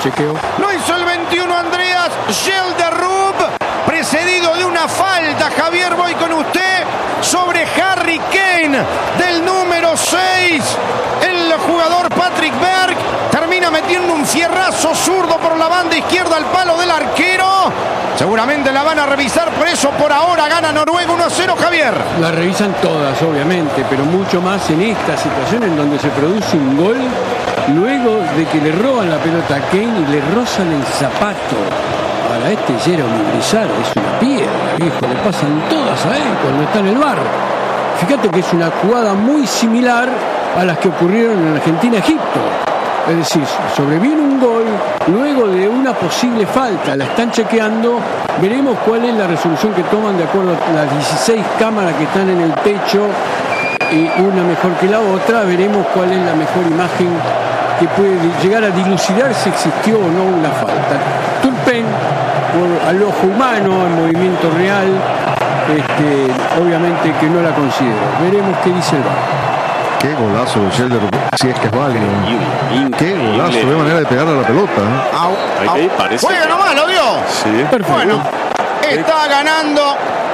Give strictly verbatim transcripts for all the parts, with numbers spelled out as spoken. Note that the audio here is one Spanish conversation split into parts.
chequeo. Lo hizo el veintiuno Andreas Gelderrup, precedido de una falta. Javier, voy con usted sobre Harry Kane del número seis. El jugador Patrick Berg termina metiendo un fierrazo zurdo por la banda izquierda al palo del arquero. Seguramente la van a revisar, por eso por ahora gana Noruega uno a cero, Javier. La revisan todas, obviamente, pero mucho más en esta situación en donde se produce un gol luego de que le roban la pelota a Kane y le rozan el zapato. Para este Jeremy Brizard es una piedra, viejo, le pasan todas a él cuando está en el bar. Fíjate que es una jugada muy similar a las que ocurrieron en Argentina-Egipto. Es decir, sobreviene un gol luego de una posible falta. La están chequeando. Veremos cuál es la resolución que toman de acuerdo a las dieciséis cámaras que están en el techo, y una mejor que la otra. Veremos cuál es la mejor imagen que puede llegar a dilucidar si existió o no una falta. Turpen, por al ojo humano, en movimiento real, este, obviamente que no la considero. Veremos qué dice el V A R. Qué golazo de Gelderrup, si es que es válido. Qué golazo, de manera de pegarle a la pelota. ¿eh? Au, au. Parece Juega que... nomás, lo dio. Sí. Perfecto. Bueno, está ganando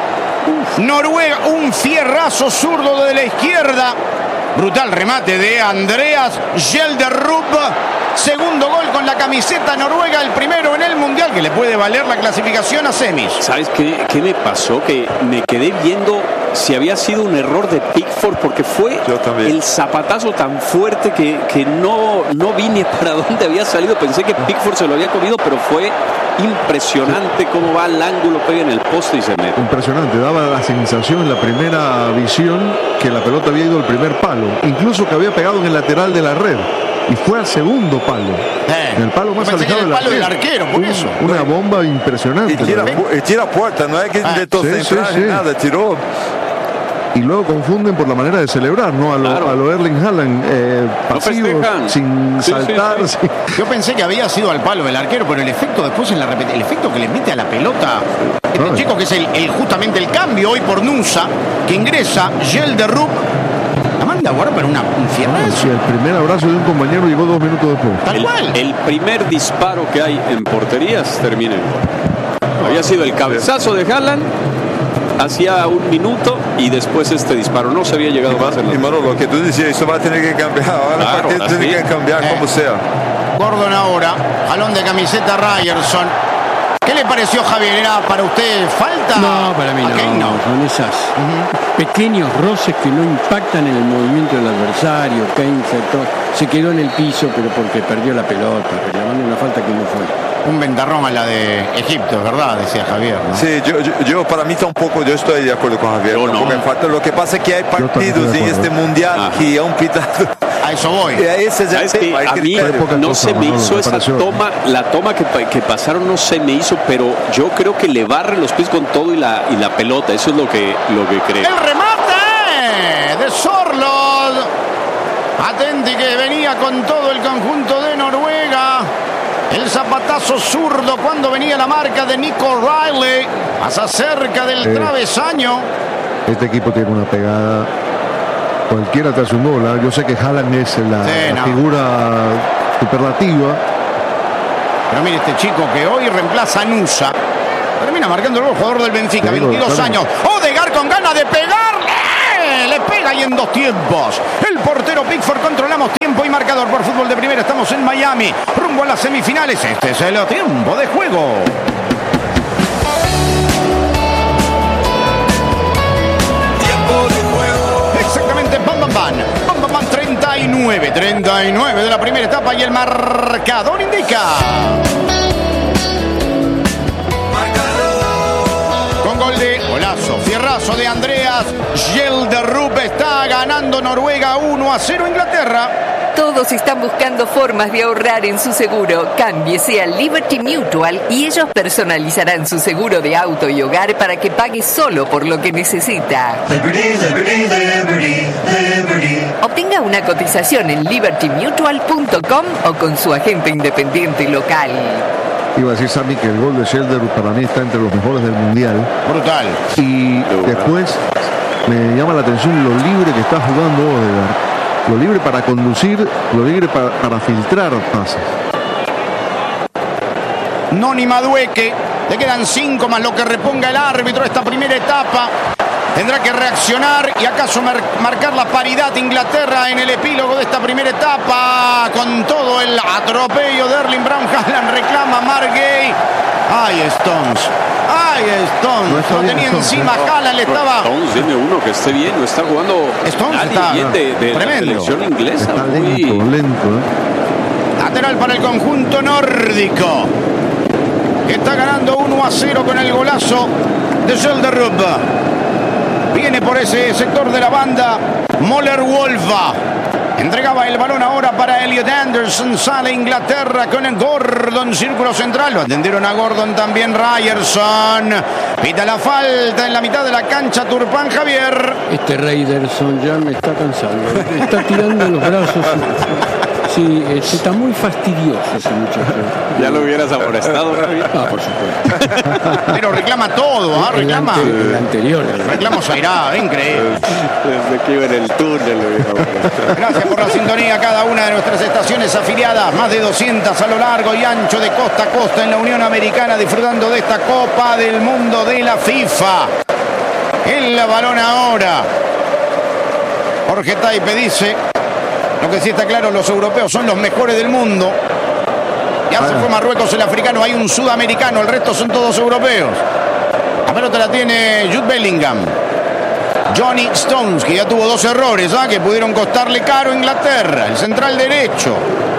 Noruega, un fierrazo zurdo de la izquierda. Brutal remate de Andreas Gelderrup. Segundo gol con la camiseta noruega, el primero en el Mundial, que le puede valer la clasificación a semis. ¿Sabes qué, qué me pasó? Que me quedé viendo si había sido un error de Pickford, porque fue el zapatazo tan fuerte que, que no, no vi ni para dónde había salido. Pensé que Pickford se lo había comido, pero fue impresionante cómo va el ángulo, pega en el poste y se mete. Impresionante, daba la sensación en la primera visión que la pelota había ido al primer palo, incluso que había pegado en el lateral de la red. Y fue al segundo palo. Eh, el palo más alejado del palo del arquero, por un, eso. Una bomba impresionante. Y tira, y tira puerta, no es que intentó sí, centrar sí, ni sí. nada, tiró. Y luego confunden por la manera de celebrar, ¿no? A lo, Claro. a lo Erling Haaland, eh, pasivo, festejan. sin Sí, saltar. sí, sí. Yo pensé que había sido al palo del arquero, pero el efecto después en la repetición, el efecto que le mete a la pelota, este Ay. chico que es el, el justamente el cambio hoy por Nusa, que ingresa Gelderrup, la manda a guardar para una, un Ah, fierrazo. sí, el primer abrazo de un compañero llegó dos minutos después. Tal El, cual. el primer disparo que hay en porterías termina en gol. Había sido el cabezazo de Haaland hacía un minuto y después este disparo. No se había llegado más en Y la... Manolo, lo que tú decías, eso va a tener que cambiar. Ahora Claro, el partido así. tiene que cambiar Eh. como sea. Gordon ahora, jalón de camiseta Ryerson. ¿Qué le pareció, Javier? ¿Era para usted falta? No, para mí no. Ok, no. Son esas pequeños roces que no impactan en el movimiento del adversario. Kane se, to- se quedó en el piso, pero porque perdió la pelota, reclamando una falta que no fue. Un ventarrón a la de Egipto, ¿verdad? Decía Javier, ¿no? Sí, yo, yo, yo para mí tampoco, yo estoy de acuerdo con Javier. Yo tampoco no. me falta. Lo que pasa es que hay también partidos estoy de en este acuerdo. mundial Ah. que han pitado. A eso voy. Y ese es el ¿Sabes qué? tema, hay A mí criterio. poca no cosa, se me Manolo, hizo me esa pareció. toma, la toma que, pa- que pasaron no se me hizo, pero yo creo que le barre los pies con todo y la, y la pelota. Eso es lo que, lo que creo. El remate de Sorlot. Atenti que venía con todo el conjunto de Noruega. El zapatazo zurdo cuando venía la marca de Nico Riley. Pasa cerca del Eh. travesaño. Este equipo tiene una pegada. Cualquiera te hace un gol. ¿eh? Yo sé que Haaland es la, Sí, la no. figura superlativa. Pero mire este chico que hoy reemplaza a Nusa. Termina marcando el gol, jugador del Benfica, Sí, veintidós claro. años. Odegaard con ganas de pegarle. Le pega y en dos tiempos. El portero Pickford, controlamos tiempo y marcador por fútbol de primera. Estamos en Miami, rumbo a las semifinales. Este es el tiempo de juego. Exactamente, bam, bam, bam. Bam, bam, bam, treinta y nueve. treinta y nueve de la primera etapa y el marcador indica. Con gol de golazo, fierrazo de Andreas Gelderrup. Está ganando Noruega uno a cero Inglaterra. Todos están buscando formas de ahorrar en su seguro. Cámbiese a Liberty Mutual y ellos personalizarán su seguro de auto y hogar para que pague solo por lo que necesita. Obtenga una cotización en liberty mutual punto com o con su agente independiente local. Iba a decir Sammy que el gol de Gelderrup para mí está entre los mejores del mundial. Brutal. Y después me llama la atención lo libre que está jugando Odegaard. Lo libre para conducir, lo libre para, para filtrar pases. Noni Madueque. Le quedan cinco más lo que reponga el árbitro esta primera etapa. Tendrá que reaccionar y acaso mar marcar la paridad Inglaterra en el epílogo de esta primera etapa. Con todo el atropello de Erling Brown Haaland, reclama Mark Gay. ¡Ay, Stones! ¡Ay, Stones! No, no tenía Stones, encima no. Haaland, le estaba... Stones, dime uno que esté bien, no está jugando Stones nadie está bien de, de la selección inglesa. Está muy... lento, lento. ¿eh? Lateral para el conjunto nórdico, que está ganando uno a cero con el golazo de Gelderub. Viene por ese sector de la banda Moller Wolfa. Entregaba el balón ahora para Elliot Anderson. Sale Inglaterra con el Gordon, círculo central. Lo atendieron a Gordon también Ryerson. Pita la falta en la mitad de la cancha Turpán Javier. Este Ryerson ya me está cansando. Está tirando los brazos. Sí, es, está muy fastidioso ese muchacho. Ya lo hubieras amonestado. Ah, por supuesto. Pero reclama todo, ¿ah? ¿eh? Reclama. El, ante, el anterior. Reclamo Zairá, increíble. Desde que iba en el túnel. Gracias por la sintonía a cada una de nuestras estaciones afiliadas. Más de doscientas a lo largo y ancho de costa a costa en la Unión Americana, disfrutando de esta Copa del Mundo de la FIFA. El balón ahora. Jorge Taipe dice... Lo que sí está claro, los europeos son los mejores del mundo. Ya se fue Marruecos el africano, hay un sudamericano, el resto son todos europeos. La pelota la tiene Jude Bellingham. Johnny Stones, que ya tuvo dos errores, ¿ah? que pudieron costarle caro a Inglaterra. El central derecho.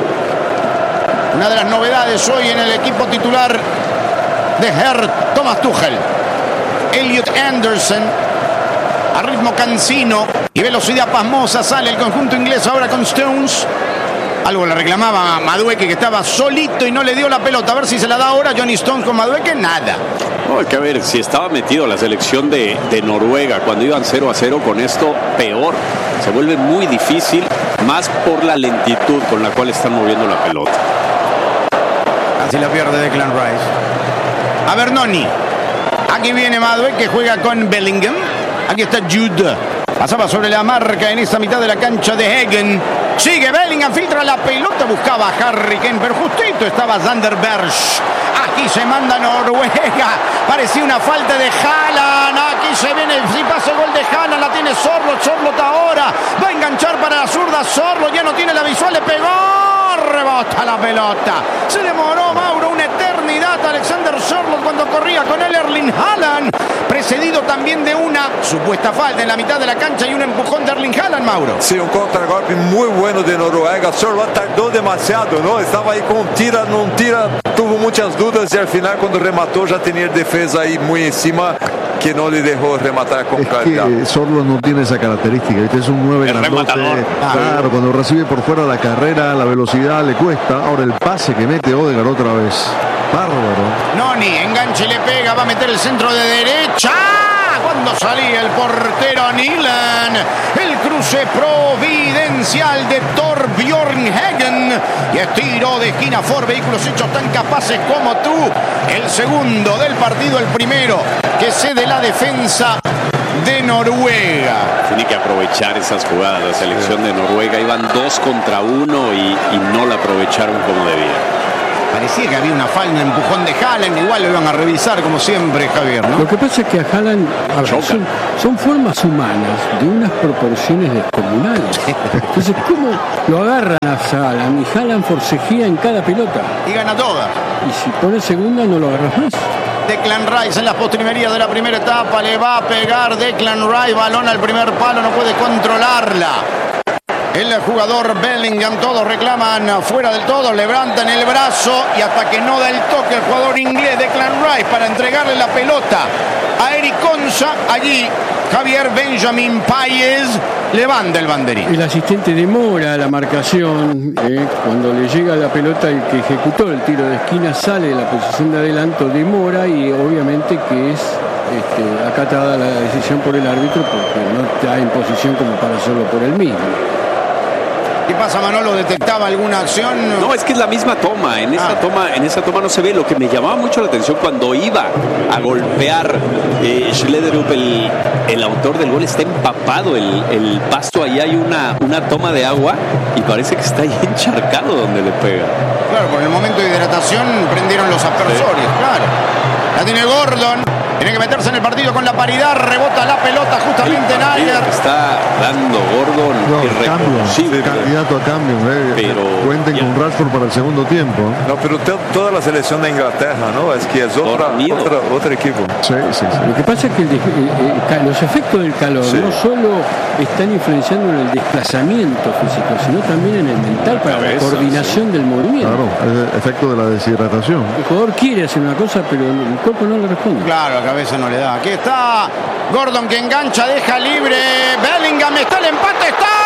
Una de las novedades hoy en el equipo titular de Herr Thomas Tuchel. Elliot Anderson. A ritmo cansino y velocidad pasmosa sale el conjunto inglés ahora con Stones. Algo le reclamaba a Madueque, que estaba solito y no le dio la pelota. A ver si se la da ahora Johnny Stones con Madueque. Nada. No, hay que ver si estaba metido la selección de, de Noruega cuando iban cero a cero. Con esto peor. Se vuelve muy difícil, más por la lentitud con la cual están moviendo la pelota. Así la pierde Declan Rice. A ver, Noni. Aquí viene Madueque, que juega con Bellingham. Aquí está Jude. Pasaba sobre la marca en esa mitad de la cancha de Hagen. Sigue Bellingham, filtra la pelota. Buscaba a Harry Kane, pero justito estaba Sander Berg. Aquí se manda Noruega. Parecía una falta de Haaland. Aquí se viene, si pasa el gol de Haaland, la tiene Sorloth. Sorloth ahora va a enganchar para la zurda. Sorloth ya no tiene la visual, le pegó. Rebota la pelota. Se demoró, Mauro, una eternidad Alexander Sorloth cuando corría con el Erling Haaland. Precedido también de una supuesta falta en la mitad de la cancha y un empujón de Erling Haaland, Mauro. Sí, un contragolpe muy bueno de Noruega. Sorloth tardó demasiado, ¿no? Estaba ahí con tira, no tira, tuvo muchas dudas y al final cuando remató ya tenía el defensa ahí muy encima que no le dejó rematar con claridad. Es que Sorloth no tiene esa característica, ¿viste? Es un nueve grandote. Claro, cuando recibe por fuera la carrera, la velocidad le cuesta. Ahora el pase que mete Odegaard otra vez. Bárbaro. Noni, enganche, le pega, va a meter el centro de derecha. Cuando salía el portero Nilan. El cruce providencial de Torbjörn Hagen. Y estiro de esquina for vehículos hechos tan capaces como tú. El segundo del partido, el primero que cede la defensa de Noruega. Tiene que aprovechar esas jugadas. La selección de Noruega iban dos contra uno y, y no la aprovecharon como debía. Parecía que había una falta, un empujón de Haaland. Igual lo iban a revisar como siempre, Javier, ¿no? Lo que pasa es que a Haaland a ver, son, son formas humanas de unas proporciones descomunales. Entonces, ¿cómo lo agarran a Haaland? Y Haaland forcejea en cada pelota. Y gana todas. Y si pone segunda, no lo agarras más. Declan Rice en las postrimerías de la primera etapa. Le va a pegar Declan Rice. Balón al primer palo, no puede controlarla. El jugador Bellingham, todos reclaman fuera del todo, levantan el brazo y hasta que no da el toque el jugador inglés Declan Rice para entregarle la pelota a Eric Konsa, allí Javier Benjamin Páez levanta el banderín. El asistente demora la marcación, eh, cuando le llega la pelota el que ejecutó el tiro de esquina sale de la posición de adelanto, demora y obviamente que es este, acatada la decisión por el árbitro porque no está en posición como para hacerlo por él mismo. ¿Qué pasa, Manolo? ¿Detectaba alguna acción? No, es que es la misma toma. En esa ah. toma, en esa toma no se ve. Lo que me llamaba mucho la atención cuando iba a golpear eh, Schlederup, el, el autor del gol, está empapado el, el pasto. Ahí hay una, una toma de agua y parece que está ahí encharcado donde le pega. Claro, por el momento de hidratación prendieron los aspersores, sí. Claro. La tiene Gordon. Tiene que meterse en el partido con la paridad. Rebota la pelota justamente en área. Está dando Gordon no, irreconocible. Cambio, candidato a cambio. Eh. Pero cuenten ya. con Rashford para el segundo tiempo. No, pero toda la selección de Inglaterra, ¿no? Es que es otra, otra, otro equipo. Sí, sí, sí. Lo que pasa es que el, eh, eh, los efectos del calor sí. no solo están influenciando en el desplazamiento físico, sino también en el mental para la, cabeza, la coordinación sí. del movimiento. Claro, el efecto de la deshidratación. El jugador quiere hacer una cosa, pero el cuerpo no le responde. Claro, la cabeza no le da. Aquí está Gordon que engancha, deja libre. Bellingham, está el empate, está.